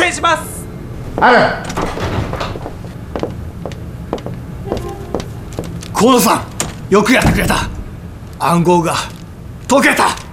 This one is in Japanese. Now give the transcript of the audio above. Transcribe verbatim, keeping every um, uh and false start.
礼します。 ある。 河野さん、よくやってくれた。暗号が解けた。